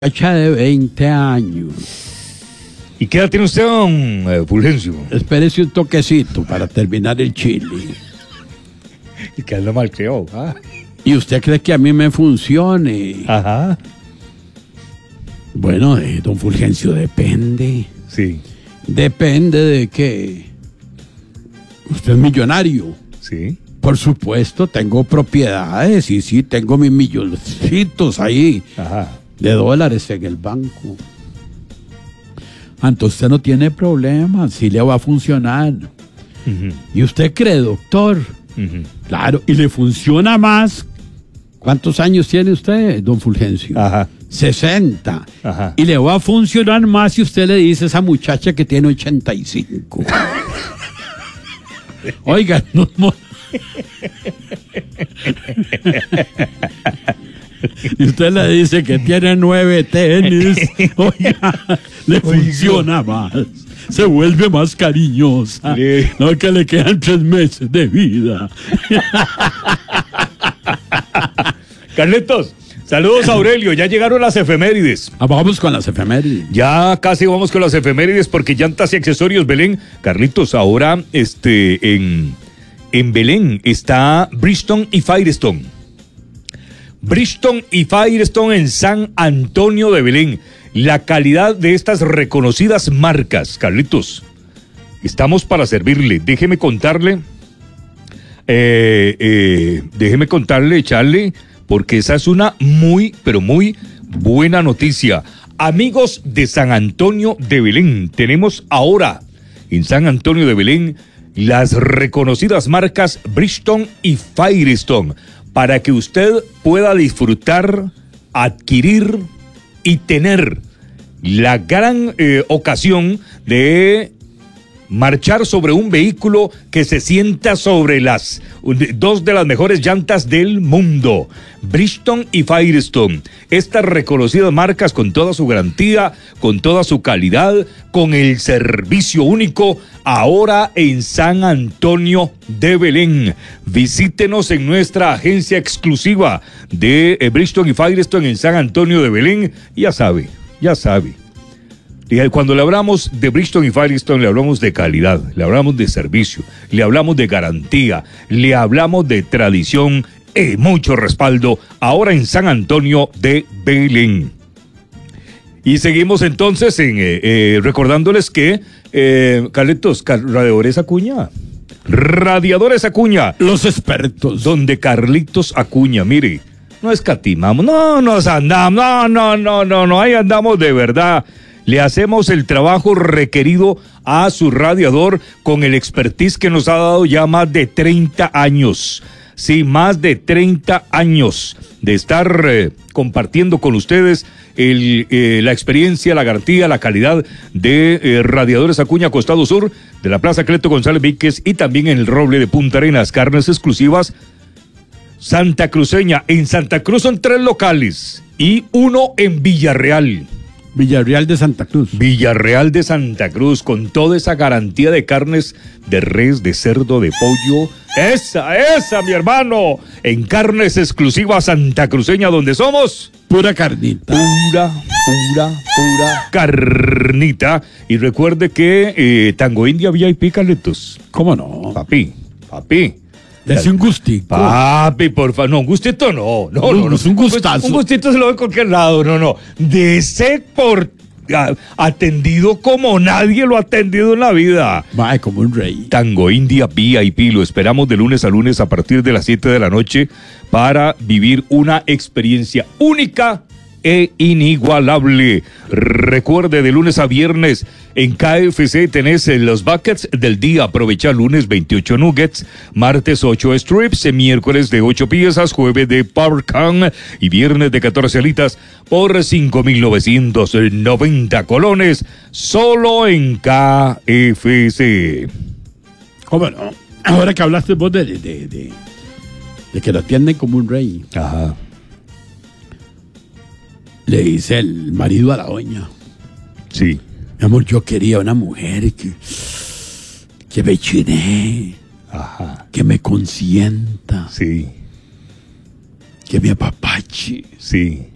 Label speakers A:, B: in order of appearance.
A: muchacha de 20 años.
B: ¿Y qué edad tiene usted, don Fulgencio?
A: Espérese un toquecito para terminar el chile.
B: ¿Y qué anda mal creo?
A: ¿Y usted cree que a mí me funcione?
B: Ajá.
A: Bueno, don Fulgencio, depende.
B: Sí.
A: Depende de que usted es millonario.
B: Sí.
A: Por supuesto, tengo propiedades y sí, tengo mis milloncitos ahí.
B: Ajá.
A: De dólares en el banco. Entonces usted no tiene problema, sí le va a funcionar.
B: Uh-huh.
A: ¿Y usted cree, doctor?
B: Uh-huh.
A: Claro, y le funciona más. ¿Cuántos años tiene usted, don Fulgencio?
B: Ajá.
A: 60.
B: Ajá.
A: Y le va a funcionar más si usted le dice a esa muchacha que tiene 85. Oiga, no. Y usted le dice que tiene 9 tenis, oiga, le funciona más, se vuelve más cariñosa, no que le quedan 3 meses de vida.
B: Carlitos, saludos a Aurelio, ya llegaron las efemérides.
A: Vamos con las efemérides.
B: Ya casi vamos con las efemérides porque llantas y accesorios Belén. Carlitos, ahora en Belén está Bridgestone y Firestone. Bridgestone y Firestone en San Antonio de Belén. La calidad de estas reconocidas marcas, Carlitos, estamos para servirle. Déjeme contarle, Charlie, porque esa es una muy, pero muy buena noticia. Amigos de San Antonio de Belén, tenemos ahora en San Antonio de Belén las reconocidas marcas Bridgestone y Firestone, para que usted pueda disfrutar, adquirir y tener la gran ocasión de marchar sobre un vehículo que se sienta sobre las 2 de las mejores llantas del mundo, Bridgestone y Firestone. Estas reconocidas marcas con toda su garantía, con toda su calidad, con el servicio único, ahora en San Antonio de Belén. Visítenos en nuestra agencia exclusiva de Bridgestone y Firestone en San Antonio de Belén. Ya sabe. Y cuando le hablamos de Bridgestone y Firestone, le hablamos de calidad, le hablamos de servicio, le hablamos de garantía, le hablamos de tradición y mucho respaldo, ahora en San Antonio de Belén. Y seguimos entonces recordándoles que, Carlitos, Radiadores Acuña.
A: Los expertos.
B: Donde Carlitos Acuña, mire, no escatimamos, no nos andamos, no, ahí andamos de verdad. Le hacemos el trabajo requerido a su radiador con el expertise que nos ha dado ya más de 30 años. Sí, más de 30 años de estar compartiendo con ustedes la experiencia, la garantía, la calidad de Radiadores Acuña, Costado Sur, de la Plaza Cleto González Víquez y también en el Roble de Punta Arenas. Carnes exclusivas Santa Cruceña. En Santa Cruz son 3 locales y 1 en Villarreal.
A: Villarreal de Santa Cruz.
B: Villarreal de Santa Cruz, con toda esa garantía de carnes de res, de cerdo, de pollo. Esa, mi hermano. En Carnes Exclusivas Santa Cruceña, donde somos
A: pura carnita.
B: Pura carnita. Y recuerde que Tango India VIP, Carlitos.
A: ¿Cómo no?
B: Papi.
A: Dese un gustito.
B: Papi, por favor. No, un gustito no. No.
A: Es un gustazo.
B: Un gustito se lo ve en cualquier lado. No. Dese por atendido como nadie lo ha atendido en la vida.
A: Va, como un rey.
B: Tango India VIP. Lo esperamos de lunes a lunes a partir de las 7 de la noche para vivir una experiencia única e inigualable. Recuerde, de lunes a viernes en KFC tenés los buckets del día. Aprovecha lunes 28 nuggets, martes 8 strips, miércoles de 8 piezas, jueves de popcorn y viernes de 14 alitas por 5,990 colones, solo en KFC.
A: ¿Cómo no? Ahora que hablaste vos de que lo atienden como un rey.
B: Ajá.
A: Le dice el marido a la doña.
B: Sí.
A: Mi amor, yo quería una mujer que me chine.
B: Ajá.
A: Que me consienta.
B: Sí.
A: Que me apapache.
B: Sí.